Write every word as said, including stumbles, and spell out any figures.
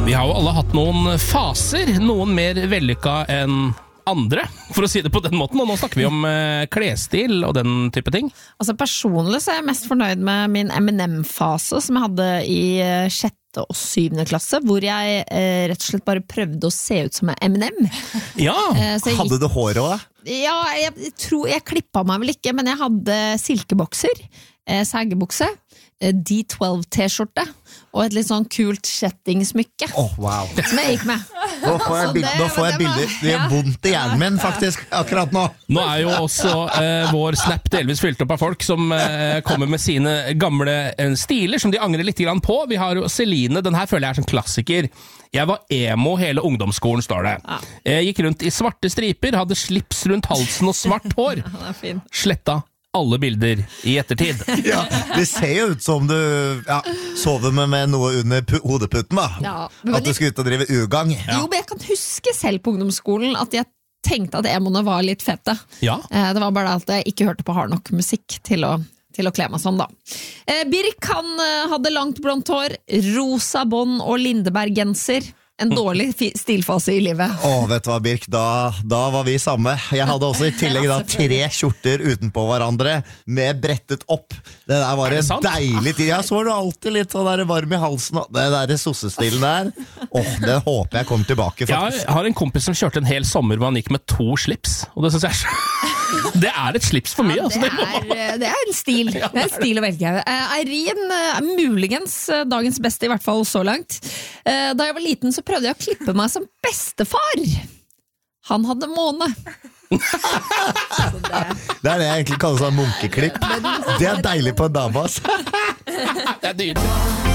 Vi har jo alle hatt noen faser, noen mer vellykka enn andre, for å si det på den måten, og nå snakker vi om eh, klesstil og den type ting. Altså personlig så er jeg mest fornøyd med min M and M-fase som jeg hadde i eh, sjette og syvende klasse, hvor jeg eh, rett og slett bare prøvde å se ut som en M and M. Ja, Eh, så jeg Hadde du hår også? Ja, jeg tror jeg klippet meg vel ikke, men jeg hadde silkebokser, eh, sægebukse, eh, D tolv T-skjorte og et litt sånn kult kjettingsmykke Åh, oh, wow. som jeg gikk med. Nå får jeg, Så bild, det- nå får jeg det var- bilder. Det gjør ja. vondt i hjernen min, faktisk, akkurat nå. nå er jo også eh, vår snap delvis fylt opp av folk som eh, kommer med sine gamle eh, stiler, som de angrer litt grann på. Vi har jo Celine, den her føler jeg er som klassiker. Jeg var emo hele ungdomsskolen, står det. Jeg gikk rundt i svarte striper, hadde slips rundt halsen og svart hår. Den er fin. Sletta alle bilder i ettertid. Ja, det ser jo ut som du ja, sover med, med noe under pu- hodeputen, da. Ja, men At du skal ut og drive ugang. Jo, men jeg kan huske selv på ungdomsskolen at jeg tenkte at emoene var litt fete. Ja. Eh, Det var bare det at jeg ikke hørte på hard nok musikk til å, til å kle meg sånn da. Eh, Birk, han eh, hadde langt blondt hår, rosa bånd og Lindeberg-genser. En dårlig fi- stilfase i livet. Åh, vet du hva, Birk, da, da var vi samme. Jeg hadde også i tillegg da tre skjorter utenpå hverandre, med brettet opp. Det der var Er det en sant? deilig tid. Ja, så var du alltid litt sånn der varm i halsen. og Det der sossestilen der. Åh, det håper jeg kommer tilbake, faktisk. Jeg har en kompis som kjørte en hel sommer hvor han gikk med to slips, og det synes jeg er så... Det er et slips for mye, Ja, altså. det, er, eh, det er en stil. Det er en stil å velge. Eh, Eirin eh, er muligens eh, dagens beste, i hvert fall så langt. Eh, Da jeg var liten så prøvde jeg å klippe meg som bestefar. Han hadde måne. Så det, Det er det jeg egentlig kaller sånn munkeklipp. Det er deilig på en dame, ass. Det er dyrt.